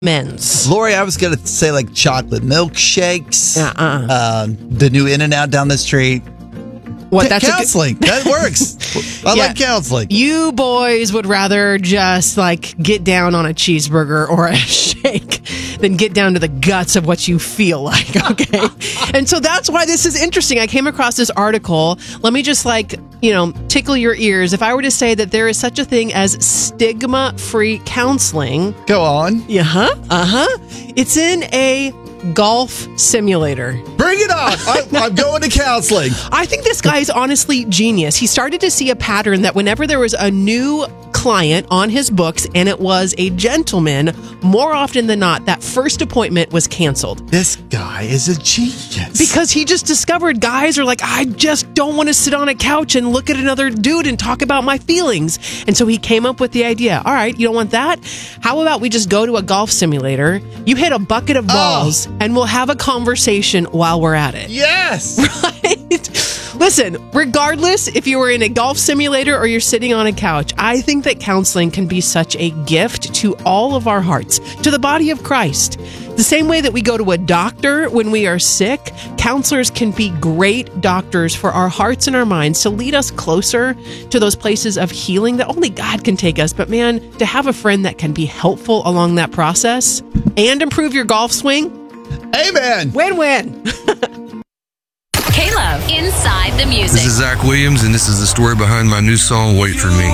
Men's. Lori, I was going to say like chocolate milkshakes. The new In-N-Out down the street. What? That's counseling. That works. I like counseling. You boys would rather just like get down on a cheeseburger or a shake than get down to the guts of what you feel like. Okay. And so that's why this is interesting. I came across this article. Let me just tickle your ears. If I were to say that there is such a thing as stigma-free counseling. Go on. It's in a golf simulator. Bring it on. I'm going to counseling. I think this guy is honestly genius. He started to see a pattern that whenever there was a new client on his books and it was a gentleman, more often than not, that first appointment was canceled. This guy is a genius. Because he just discovered guys are like, I just don't want to sit on a couch and look at another dude and talk about my feelings. And so he came up with the idea. All right, you don't want that? How about we just go to a golf simulator? You hit a bucket of balls and we'll have a conversation while we're at it. Yes. Right? Listen, regardless if you were in a golf simulator or you're sitting on a couch, I think that counseling can be such a gift to all of our hearts, to the body of Christ. The same way that we go to a doctor when we are sick, counselors can be great doctors for our hearts and our minds to lead us closer to those places of healing that only God can take us. But man, to have a friend that can be helpful along that process and improve your golf swing, amen. Win-win. K-Love, Inside the Music. This is Zach Williams, and this is the story behind my new song, Wait For Me.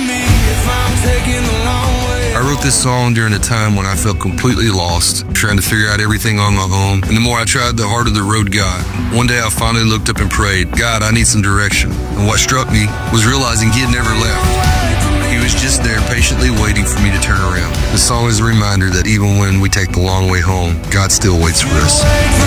I wrote this song during a time when I felt completely lost, trying to figure out everything on my own. And the more I tried, the harder the road got. One day I finally looked up and prayed, God, I need some direction. And what struck me was realizing he had never left. He was just there patiently waiting for me to turn around. The song is a reminder that even when we take the long way home, God still waits for us.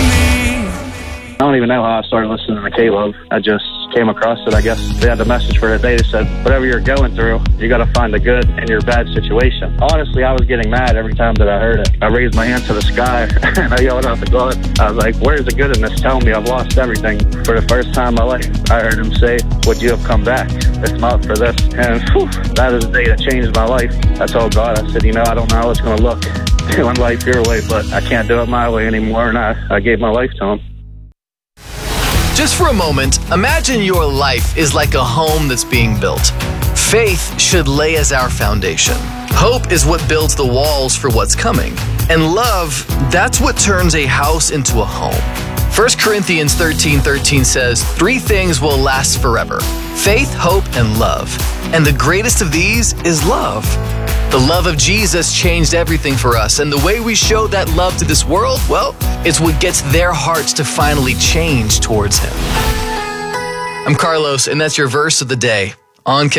I don't even know how I started listening to K-Love. I just came across it, I guess. They had the message for today. They said, whatever you're going through, you got to find the good in your bad situation. Honestly, I was getting mad every time that I heard it. I raised my hand to the sky and I yelled out to God. I was like, where's the good in this? Tell me I've lost everything. For the first time in my life, I heard him say, would you have come back if not for this? And that is the day that changed my life. I told God, I said, I don't know how it's going to look doing life your way, but I can't do it my way anymore. And I gave my life to him. Just for a moment, imagine your life is like a home that's being built. Faith should lay as our foundation. Hope is what builds the walls for what's coming. And love, that's what turns a house into a home. 1 Corinthians 13:13 says, 3 things will last forever: faith, hope, and love. And the greatest of these is love. The love of Jesus changed everything for us, and the way we show that love to this world, well, it's what gets their hearts to finally change towards Him. I'm Carlos, and that's your verse of the day on K.